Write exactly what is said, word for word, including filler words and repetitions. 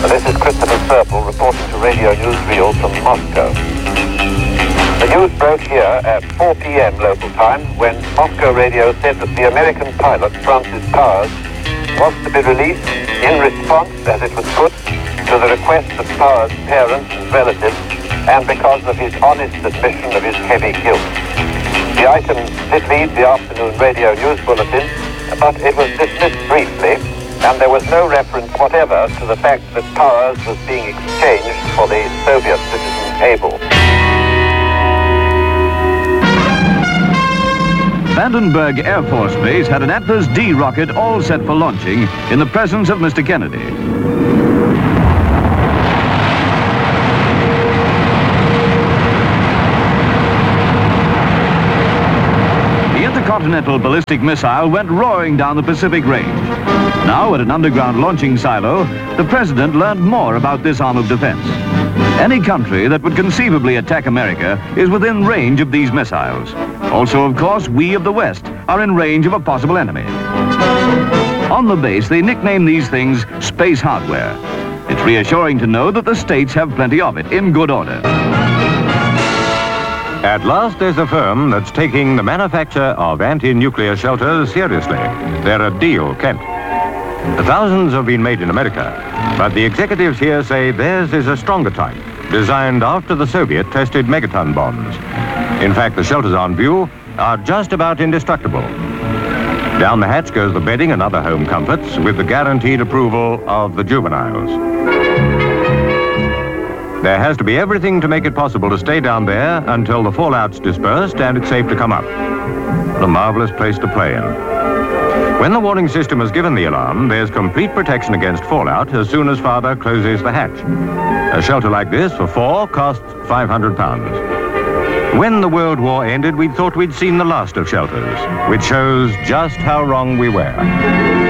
This is Christopher Serple reporting to Radio Newsreel from Moscow. The news broke here at four p.m. local time when Moscow radio said that the American pilot Francis Powers was to be released in response, as it was put, to the request of Powers' parents and relatives, and because of his honest admission of his heavy guilt. The item did lead the afternoon radio news bulletin, but it was dismissed briefly, and there was no reference whatever to the fact that Powers was being exchanged for the Soviet citizen Abel. Vandenberg Air Force Base had an Atlas D rocket all set for launching in the presence of Mister Kennedy. The intercontinental ballistic missile went roaring down the Pacific Range. Now, at an underground launching silo, the president learned more about this arm of defense. Any country that would conceivably attack America is within range of these missiles. Also, of course, we of the West are in range of a possible enemy. On the base, they nickname these things space hardware. It's reassuring to know that the states have plenty of it, in good order. At last, there's a firm that's taking the manufacture of anti-nuclear shelters seriously. They're a deal, Kent. The thousands have been made in America, but the executives here say theirs is a stronger type, designed after the Soviet-tested megaton bombs. In fact, the shelters on view are just about indestructible. Down the hatch goes the bedding and other home comforts with the guaranteed approval of the juveniles. There has to be everything to make it possible to stay down there until the fallout's dispersed and it's safe to come up. What a marvelous place to play in. When the warning system has given the alarm, there's complete protection against fallout as soon as Father closes the hatch. A shelter like this for four costs five hundred pounds. When the World War ended, we thought we'd seen the last of shelters, which shows just how wrong we were.